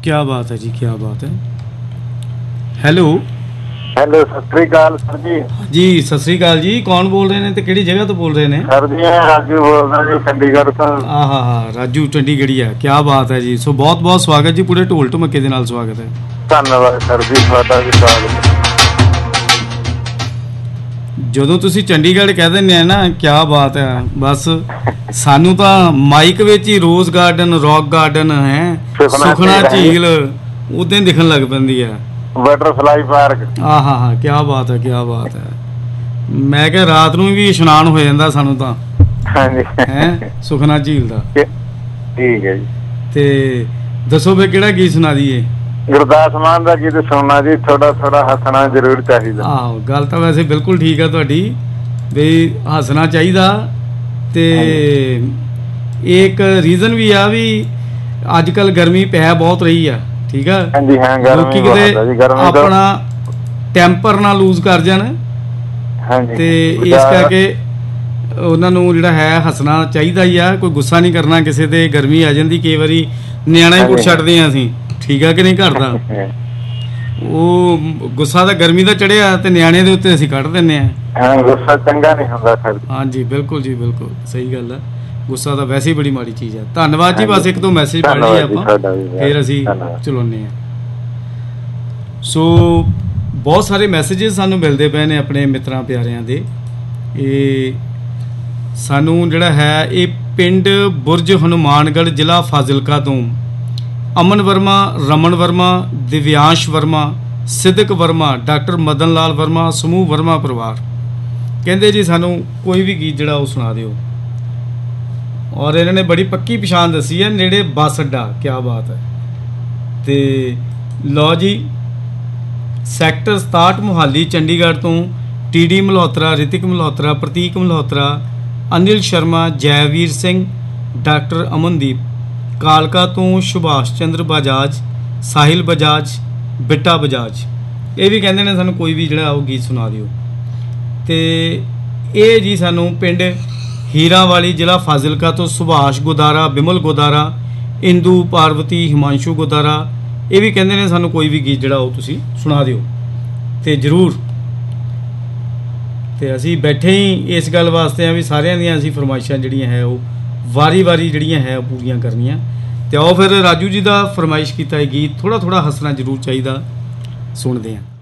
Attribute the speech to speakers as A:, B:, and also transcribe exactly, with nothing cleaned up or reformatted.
A: क्या बात है जी, क्या बात है। हेलो
B: हेलो सत श्री अकाल सर जी।
A: जी सत श्री अकाल जी, कौन बोल रहे हैं ते किहड़ी जगह तो बोल रहे हैं?
B: सर जी मैं राजू बोल रहा जी चंडीगढ़ तो।
A: हाँ हाँ हाँ राजू चंडीगढ़िया, क्या बात है जी। सो बहुत बहुत स्वागत जी, पूरे ढोल ढमके दे नाल स्वागत है।
B: धन्यवाद सर जी, ਤੁਹਾਡਾ ਵੀ स्वागत।
A: ਜਦੋਂ ਤੁਸੀਂ ਚੰਡੀਗੜ੍ਹ ਕਹਿ ਦਿੰਦੇ ਆ ਨਾ ਕਿਆ ਬਾਤ ਹੈ, ਬਸ ਸਾਨੂੰ ਤਾਂ ਮਾਈਕ ਵਿੱਚ ਹੀ ਰੋਜ਼ ਗਾਰਡਨ, ਰੌਕ ਗਾਰਡਨ ਹੈ, ਸੁਖਨਾ ਝੀਲ ਉਦਾਂ ਦਿਖਣ ਲੱਗ ਪੈਂਦੀ ਹੈ,
B: ਬਟਰਫਲਾਈ ਪਾਰਕ।
A: ਆਹ ਹਾਂ ਹਾਂ ਕਿਆ ਬਾਤ ਹੈ, ਕਿਆ ਬਾਤ ਹੈ। ਮੈਂ ਕਿਹਾ ਰਾਤ ਨੂੰ ਵੀ ਇਸ਼ਨਾਨ ਹੋ ਜਾਂਦਾ ਸਾਨੂੰ ਤਾਂ
B: ਹਾਂਜੀ
A: ਹੈ ਸੁਖਨਾ ਝੀਲ ਦਾ।
B: ਠੀਕ ਹੈ ਜੀ।
A: ਤੇ ਦੱਸੋ ਵੀ ਕਿਹੜਾ ਗੀਤ ਸੁਣਾ ਦਈਏ?
B: ਗੁਰਦਾਸ ਮਾਨ ਦਾ ਗੀਤ ਸੁਣਨਾ ਜੀ, ਥੋੜਾ ਥੋੜਾ ਹੱਸਣਾ ਜ਼ਰੂਰ ਚਾਹੀਦਾ।
A: ਆਹੋ ਗੱਲ ਤਾਂ ਵੈਸੇ ਬਿਲਕੁਲ ਠੀਕ ਆ ਤੁਹਾਡੀ, ਵੀ ਹੱਸਣਾ ਚਾਹੀਦਾ। ਤੇ ਇੱਕ ਰੀਜ਼ਨ ਵੀ ਆ ਵੀ ਅੱਜ ਕੱਲ ਗਰਮੀ ਪੈ ਬਹੁਤ ਰਹੀ ਆ, ਠੀਕ ਆ।
B: ਹਾਂਜੀ ਹਾਂ ਗਰਮੀ ਬਹੁਤ ਆ ਜੀ, ਗਰਮੀ
A: ਆਪਣਾ ਟੈਂਪਰ ਨਾ ਲੂਜ਼ ਕਰ ਜਾਣ।
B: ਹਾਂਜੀ
A: ਤੇ ਇਸ ਕਰਕੇ ਉਹਨਾਂ ਨੂੰ ਜਿਹੜਾ ਹੈ ਹੱਸਣਾ ਚਾਹੀਦਾ ਹੀ ਆ, ਕੋਈ ਗੁੱਸਾ ਨਹੀਂ ਕਰਨਾ ਕਿਸੇ ਤੇ। ਗਰਮੀ ਆ ਜਾਂਦੀ ਕਈ ਵਾਰੀ, ਨਿਆਣਾ ਹੀ ਕੁੱਟ ਛੱਡਦੇ ਆ ਅਸੀਂ, ਠੀਕ ਆ ਕਿ ਨਹੀਂ? ਘਰ ਦਾ ਉਹ ਗੁੱਸਾ ਤਾਂ ਗਰਮੀ ਦਾ ਚੜਿਆ ਤੇ ਨਿਆਣੇ ਦੇ ਉੱਤੇ ਅਸੀਂ ਕੱਢ ਦਿੰਦੇ ਆ।
B: ਹਾਂ ਗੁੱਸਾ ਚੰਗਾ ਨਹੀਂ ਹੁੰਦਾ ਸਰ।
A: ਹਾਂਜੀ ਬਿਲਕੁਲ ਜੀ, ਬਿਲਕੁਲ ਸਹੀ ਗੱਲ ਆ। ਗੁੱਸਾ ਤਾਂ ਵੈਸੇ ਹੀ ਬੜੀ ਮਾੜੀ ਚੀਜ਼ ਆ। ਧੰਨਵਾਦ ਜੀ। ਬਸ ਇੱਕ ਦੋ ਮੈਸੇਜ ਪੜ੍ਹ ਲਈਏ ਆਪਾਂ, ਫਿਰ ਅਸੀਂ ਚਲਾਉਂਦੇ ਹਾਂ। ਸੋ ਬਹੁਤ ਸਾਰੇ ਮੈਸੇਜਿਸ ਸਾਨੂੰ ਮਿਲਦੇ ਪਏ ਨੇ ਆਪਣੇ ਮਿੱਤਰਾਂ ਪਿਆਰਿਆਂ ਦੇ। ਇਹ ਸਾਨੂੰ ਜਿਹੜਾ ਹੈ ਇਹ ਪਿੰਡ ਬੁਰਜ ਹਨੂਮਾਨਗੜ੍ਹ ਜ਼ਿਲ੍ਹਾ ਫਾਜ਼ਿਲਕਾ ਤੋਂ ਅਮਨ ਵਰਮਾ, ਰਮਨ ਵਰਮਾ, ਦਿਵਿਆਂਸ਼ ਵਰਮਾ, ਸਿੱਧਕ ਵਰਮਾ, ਡਾਕਟਰ ਮਦਨ ਲਾਲ ਵਰਮਾ, ਸਮੂਹ ਵਰਮਾ ਪਰਿਵਾਰ ਕਹਿੰਦੇ ਜੀ ਸਾਨੂੰ ਕੋਈ ਵੀ ਗੀਤ ਜਿਹੜਾ ਉਹ ਸੁਣਾ ਦਿਓ। ਔਰ ਇਹਨਾਂ ਨੇ ਬੜੀ ਪੱਕੀ ਪਛਾਣ ਦੱਸੀ ਹੈ, ਨੇੜੇ ਬੱਸ ਅੱਡਾ। ਕਿਆ ਬਾਤ ਹੈ। ਤੇ ਲਓ ਜੀ, ਸੈਕਟਰ ਸਤਾਹਠ ਮੁਹਾਲੀ ਚੰਡੀਗੜ੍ਹ ਤੋਂ ਟੀ ਡੀ ਮਲਹੋਤਰਾ, ਰਿਤਿਕ ਮਲਹੋਤਰਾ, ਪ੍ਰਤੀਕ ਮਲਹੋਤਰਾ, ਅਨਿਲ ਸ਼ਰਮਾ, ਜੈਵੀਰ ਸਿੰਘ, ਡਾਕਟਰ ਅਮਨਦੀਪ, ਕਾਲਕਾ ਤੋਂ ਸੁਭਾਸ਼ ਚੰਦਰ ਬਜਾਜ, ਸਾਹਿਲ ਬਜਾਜ, ਬਿੱਟਾ ਬਜਾਜ, ਇਹ ਵੀ ਕਹਿੰਦੇ ਨੇ ਸਾਨੂੰ ਕੋਈ ਵੀ ਜਿਹੜਾ ਉਹ ਗੀਤ ਸੁਣਾ ਦਿਓ। ਤੇ ਇਹ ਜੀ ਸਾਨੂੰ ਪਿੰਡ ਹੀਰਾਂਵਾਲੀ ਜ਼ਿਲ੍ਹਾ ਫਾਜ਼ਿਲਕਾ ਤੋਂ ਸੁਭਾਸ਼ ਗੋਦਾਰਾ, ਬਿਮਲ ਗੋਦਾਰਾ, ਇੰਦੂ ਪਾਰਵਤੀ, ਹਿਮਾਂਸ਼ੂ ਗੋਦਾਰਾ, ਇਹ ਵੀ ਕਹਿੰਦੇ ਨੇ ਸਾਨੂੰ ਕੋਈ ਵੀ ਗੀਤ ਜਿਹੜਾ ਉਹ ਤੁਸੀਂ ਸੁਣਾ ਦਿਓ। ਤੇ ਜ਼ਰੂਰ, ਤੇ ਅਸੀਂ ਬੈਠੇ ਹੀ ਇਸ ਗੱਲ ਵਾਸਤੇ ਆ ਵੀ ਸਾਰਿਆਂ ਦੀਆਂ ਅਸੀਂ ਫਰਮਾਇਸ਼ਾਂ ਜਿਹੜੀਆਂ ਹੈ ਉਹ ਵਾਰੀ ਵਾਰੀ ਜਿਹੜੀਆਂ ਹੈ ਉਹ ਪੂਰੀਆਂ ਕਰਨੀਆਂ। ਤੇ ਆਓ ਫਿਰ ਰਾਜੂ ਜੀ ਦਾ ਫਰਮਾਇਸ਼ ਕੀਤਾ ਇਹ ਗੀਤ ਥੋੜ੍ਹਾ ਥੋੜ੍ਹਾ ਹੱਸਣਾ ਜ਼ਰੂਰ ਚਾਹੀਦਾ ਸੁਣਦੇ ਹਾਂ।